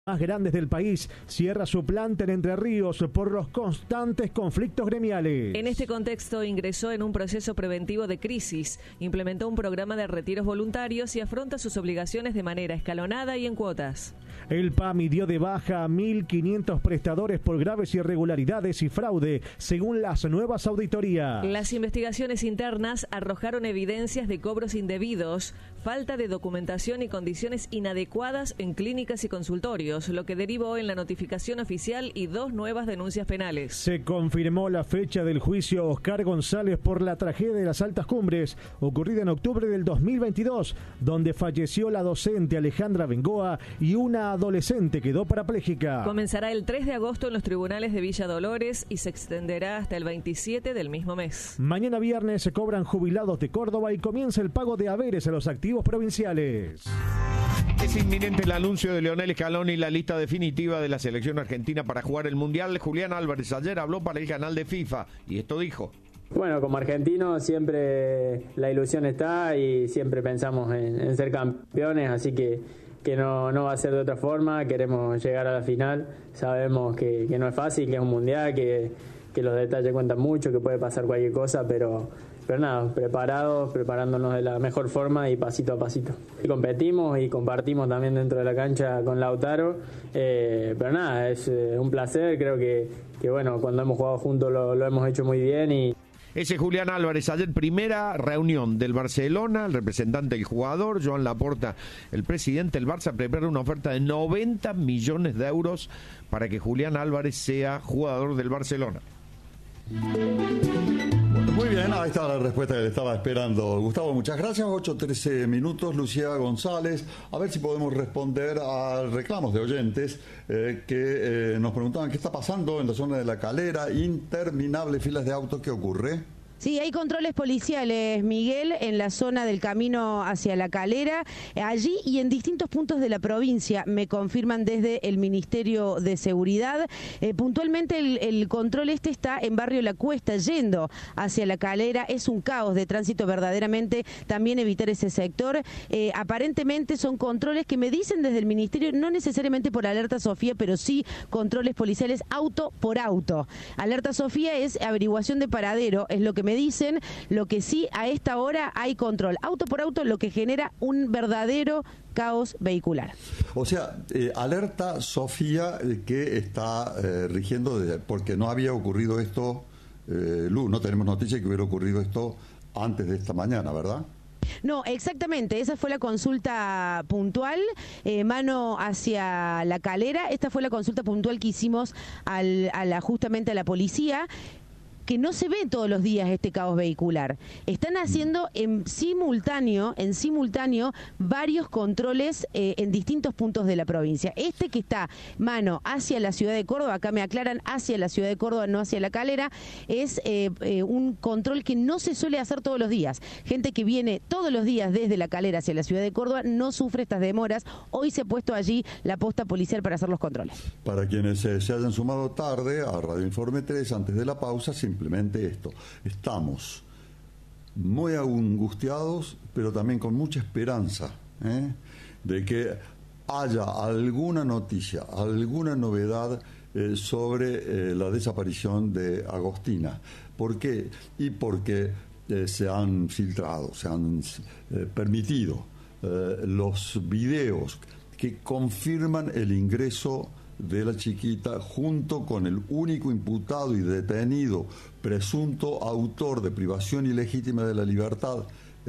más grandes del país cierra su planta en Entre Ríos por los constantes conflictos gremiales. En este contexto ingresó en un proceso preventivo de crisis, implementó un programa de retiros voluntarios y afronta sus obligaciones de manera escalonada y en cuotas. El PAMI dio de baja a 1.500 prestadores por graves irregularidades y fraude, según las nuevas auditorías. Las investigaciones internas arrojaron evidencias de cobros indebidos, falta de documentación y condiciones inadecuadas en clínicas y consultorios, lo que derivó en la notificación oficial y 2 nuevas denuncias penales. Se confirmó la fecha del juicio a Oscar González por la tragedia de las Altas Cumbres, ocurrida en octubre del 2022, donde falleció la docente Alejandra Bengoa y una adolescente quedó parapléjica. Comenzará el 3 de agosto en los tribunales de Villa Dolores y se extenderá hasta el 27 del mismo mes. Mañana viernes se cobran jubilados de Córdoba y comienza el pago de haberes a los activos provinciales. Es inminente el anuncio de Lionel Scaloni y la lista definitiva de la selección argentina para jugar el Mundial. Julián Álvarez ayer habló para el canal de FIFA y esto dijo. Bueno, como argentino siempre la ilusión está y siempre pensamos en ser campeones, así que no va a ser de otra forma. Queremos llegar a la final, sabemos que no es fácil, que es un Mundial, que los detalles cuentan mucho, que puede pasar cualquier cosa, pero nada, preparándonos de la mejor forma y pasito a pasito. Y competimos y compartimos también dentro de la cancha con Lautaro, pero nada, es un placer, creo que bueno, cuando hemos jugado juntos lo hemos hecho muy bien y... Ese Julián Álvarez, ayer primera reunión del Barcelona, el representante del jugador, Joan Laporta, el presidente del Barça, prepara una oferta de 90 millones de euros para que Julián Álvarez sea jugador del Barcelona. Muy bien, ahí está la respuesta que le estaba esperando. Gustavo, muchas gracias. 8:13 minutos. Lucía González, a ver si podemos responder a reclamos de oyentes que nos preguntaban qué está pasando en la zona de La Calera, interminables filas de autos, ¿qué ocurre? Sí, hay controles policiales, Miguel, en la zona del camino hacia La Calera, allí y en distintos puntos de la provincia, me confirman desde el Ministerio de Seguridad. Puntualmente el control está en Barrio La Cuesta, yendo hacia La Calera, es un caos de tránsito verdaderamente, también evitar ese sector. Aparentemente son controles que me dicen desde el Ministerio, no necesariamente por Alerta Sofía, pero sí controles policiales auto por auto. Alerta Sofía es averiguación de paradero, es lo que me dicen, lo que sí a esta hora hay control auto por auto, lo que genera un verdadero caos vehicular. O sea, Alerta Sofía que está rigiendo porque no había ocurrido esto, Lu, no tenemos noticia de que hubiera ocurrido esto antes de esta mañana, ¿verdad? No, exactamente, esa fue la consulta puntual, mano hacia La Calera, esta fue la consulta puntual que hicimos justamente a la policía, que no se ve todos los días este caos vehicular. Están haciendo en simultáneo varios controles en distintos puntos de la provincia. Este que está mano hacia la ciudad de Córdoba, acá me aclaran, hacia la ciudad de Córdoba, no hacia La Calera, es un control que no se suele hacer todos los días. Gente que viene todos los días desde La Calera hacia la ciudad de Córdoba no sufre estas demoras. Hoy se ha puesto allí la posta policial para hacer los controles. Para quienes se hayan sumado tarde a Radio Informe 3, antes de la pausa, simplemente esto. Estamos muy angustiados, pero también con mucha esperanza de que haya alguna noticia, alguna novedad sobre la desaparición de Agostina. ¿Por qué? Y porque se han filtrado, se han permitido los videos que confirman el ingreso de la chiquita junto con el único imputado y detenido presunto autor de privación ilegítima de la libertad,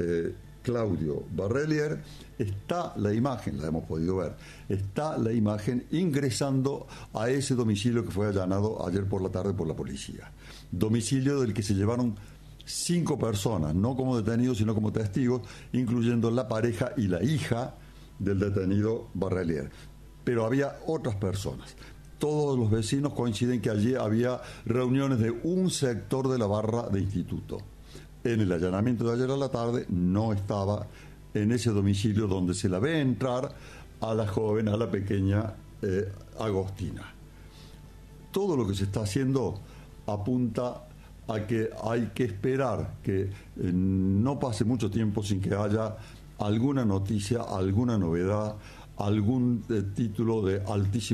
Claudio Barrelier. Está la imagen, la hemos podido ver, está la imagen ingresando a ese domicilio que fue allanado ayer por la tarde por la policía. Domicilio del que se llevaron 5 personas, no como detenidos sino como testigos, incluyendo la pareja y la hija del detenido Barrelier. Pero había otras personas. Todos los vecinos coinciden que allí había reuniones de un sector de la barra de instituto. En el allanamiento de ayer a la tarde no estaba en ese domicilio donde se la ve entrar a la joven, a la pequeña Agostina. Todo lo que se está haciendo apunta a que hay que esperar que no pase mucho tiempo sin que haya alguna noticia, alguna novedad, algún título de altísimo